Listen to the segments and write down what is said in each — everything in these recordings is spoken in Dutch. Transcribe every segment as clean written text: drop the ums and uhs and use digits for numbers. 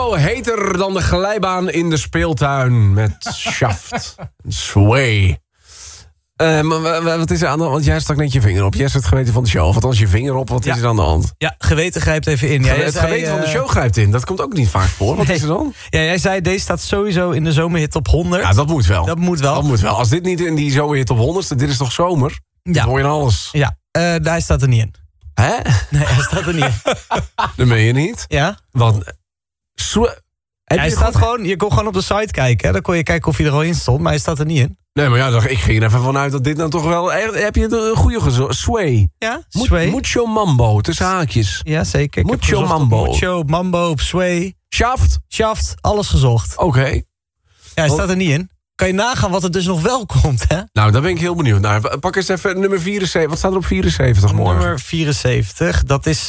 Show heter dan de glijbaan in de speeltuin met Shaft. Sway. Wat is er aan de hand? Want jij stak net je vinger op. Jij is het geweten van de show. Of althans je vinger op. Wat is er aan de hand? Ja, geweten grijpt even in. Het geweten van de show grijpt in. Dat komt ook niet vaak voor. Wat is er dan? Ja, jij zei deze staat sowieso in de zomerhit op 100. Ja, dat moet wel. Dat moet wel. Als dit niet in die zomerhit op 100 dit is toch zomer? Ja. Dat hoor je in alles. Ja, hij staat er niet in. Hè? Nee, hij staat er niet in. Dat meen je niet. Ja? Want... Hij staat gewoon, je kon gewoon op de site kijken. Hè? Dan kon je kijken of hij er al in stond, maar hij staat er niet in. Nee, maar ja, ik ging er even vanuit dat dit nou toch wel... Heb je een goede gezocht? Sway. Ja, Sway. Mucho Mambo, tussen haakjes. Ja, zeker. Mucho Mambo. Mucho Mambo op Sway. Shaft, alles gezocht. Oké. Ja, hij staat er niet in. Kan je nagaan wat er dus nog wel komt, hè? Nou, daar ben ik heel benieuwd naar. Pak eens even nummer 74. Wat staat er op 74 morgen? Nummer 74, dat is...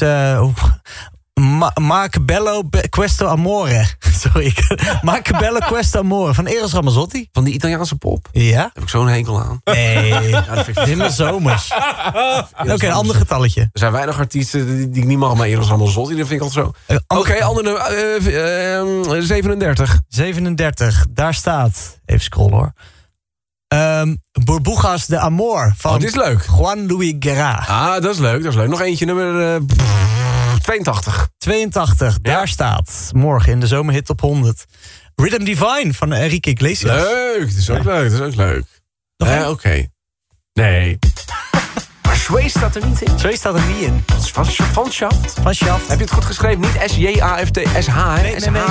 Macabello Questo Amore. Sorry. Macabello Questo Amore van Eros Ramazzotti. Van die Italiaanse pop? Ja. Daar heb ik zo'n hekel aan. Nee. Ja, dat vind ik in de zomers. Oké, een ander getalletje. Er zijn weinig artiesten die ik niet mag, maar Eros Ramazzotti, dat vind ik altijd zo. Oké, ander nummer. 37. 37, daar staat... Even scrollen hoor. Burbujas de Amor van dit is leuk. Juan Luis Guerra. Ah, dat is leuk. Nog eentje, nummer 82. 82, daar staat morgen in de zomerhit op 100. Rhythm Divine van Enrique Iglesias. Leuk, dat is ook leuk. Oké. Nee. Maar Sway staat er niet in. Sway staat er niet in. Van Shaft? Van Shaft. Heb je het goed geschreven? Niet S-J-A-F-T, S-H, hè? Nee.